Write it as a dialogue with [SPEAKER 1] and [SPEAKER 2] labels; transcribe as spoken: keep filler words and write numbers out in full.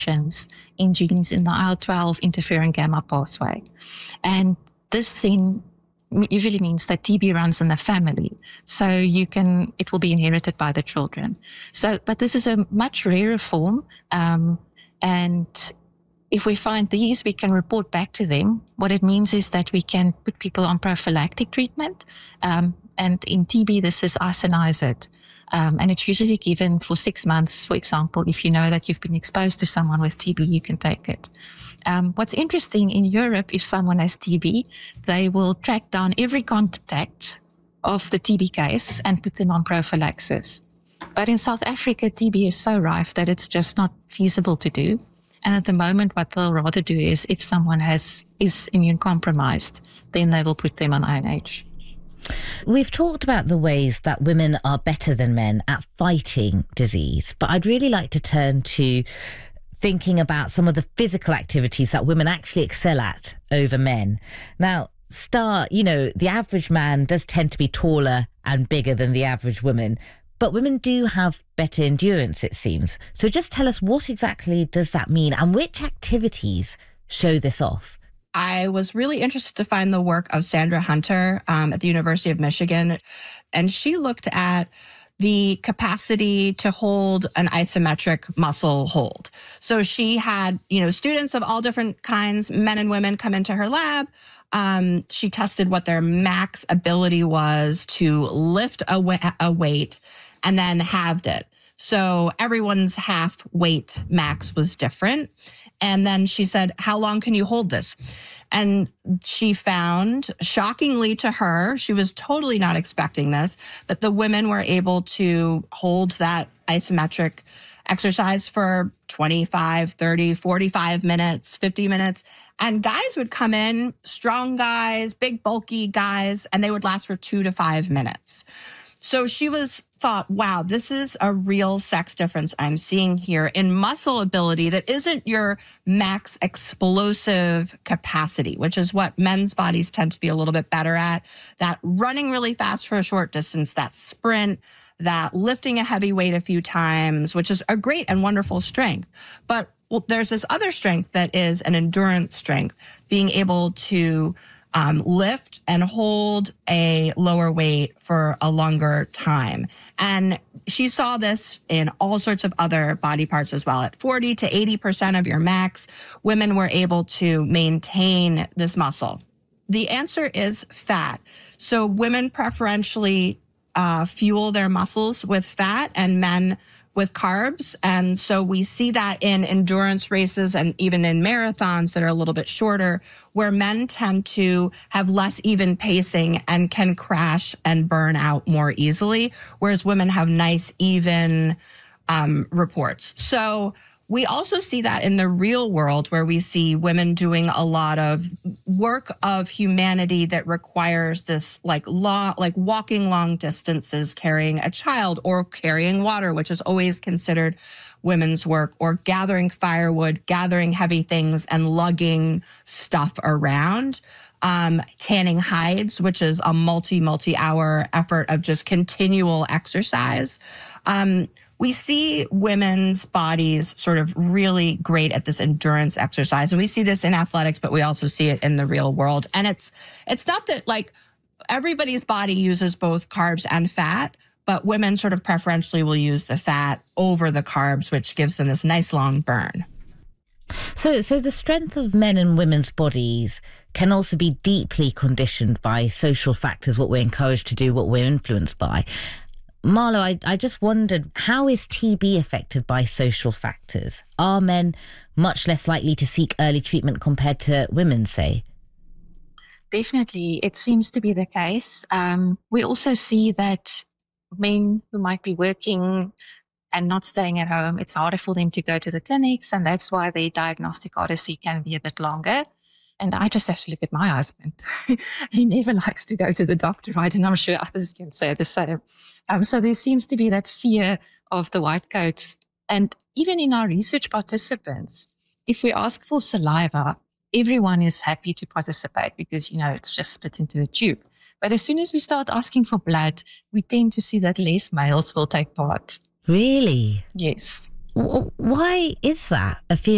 [SPEAKER 1] in genes in the I L twelve interferon gamma pathway. And this then usually means that T B runs in the family. So you can, it will be inherited by the children. So, but this is a much rarer form. Um, and if we find these, we can report back to them. What it means is that we can put people on prophylactic treatment. Um, and in T B, this is isoniazid. Um, and it's usually given for six months, for example. If you know that you've been exposed to someone with T B, you can take it. Um, what's interesting in Europe, if someone has T B, they will track down every contact of the T B case and put them on prophylaxis. But in South Africa, T B is so rife that it's just not feasible to do. And at the moment, what they'll rather do is if someone has is immune compromised, then they will put them on I N H.
[SPEAKER 2] We've talked about the ways that women are better than men at fighting disease, but I'd really like to turn to thinking about some of the physical activities that women actually excel at over men. Now, Star, you know, the average man does tend to be taller and bigger than the average woman, but women do have better endurance, it seems. So just tell us, what exactly does that mean and which activities show this off?
[SPEAKER 3] I was really interested to find the work of Sandra Hunter um, at the University of Michigan, and she looked at the capacity to hold an isometric muscle hold. So she had, you know, students of all different kinds, men and women, come into her lab. Um, she tested what their max ability was to lift a, wa- a weight and then halved it. So everyone's half weight max was different. And then she said, how long can you hold this? And she found, shockingly to her, she was totally not expecting this, that the women were able to hold that isometric exercise for twenty-five, thirty, forty-five minutes, fifty minutes. And guys would come in, strong guys, big, bulky guys, and they would last for two to five minutes. So she was thought, wow, this is a real sex difference I'm seeing here in muscle ability that isn't your max explosive capacity, which is what men's bodies tend to be a little bit better at. That running really fast for a short distance, that sprint, that lifting a heavy weight a few times, which is a great and wonderful strength. But well, there's this other strength that is an endurance strength, being able to Um, lift and hold a lower weight for a longer time. And she saw this in all sorts of other body parts as well. At forty to eighty percent of your max, women were able to maintain this muscle. The answer is fat. So women preferentially uh, fuel their muscles with fat and men with carbs. And so we see that in endurance races and even in marathons that are a little bit shorter, where men tend to have less even pacing and can crash and burn out more easily, whereas women have nice, even um, reports. So we also see that in the real world, where we see women doing a lot of work of humanity that requires this like long, like walking long distances, carrying a child, or carrying water, which is always considered women's work, or gathering firewood, gathering heavy things and lugging stuff around. Um, tanning hides, which is a multi, multi-hour effort of just continual exercise. Um, We see women's bodies sort of really great at this endurance exercise. And we see this in athletics, but we also see it in the real world. And it's it's not that like everybody's body uses both carbs and fat, but women sort of preferentially will use the fat over the carbs, which gives them this nice long burn.
[SPEAKER 2] So, so the strength of men and women's bodies can also be deeply conditioned by social factors, what we're encouraged to do, what we're influenced by. Marlo, I, I just wondered, how is T B affected by social factors? Are men much less likely to seek early treatment compared to women, say?
[SPEAKER 1] Definitely. It seems to be the case. Um, we also see that men who might be working and not staying at home, it's harder for them to go to the clinics, and that's why the diagnostic odyssey can be a bit longer. And I just have to look at my husband. He never likes to go to the doctor, right? And I'm sure others can say the same. Um, so there seems to be that fear of the white coats. And even in our research participants, if we ask for saliva, everyone is happy to participate because, you know, it's just spit into a tube. But as soon as we start asking for blood, we tend to see that less males will take part.
[SPEAKER 2] Really?
[SPEAKER 1] Yes.
[SPEAKER 2] W- why is that? A fear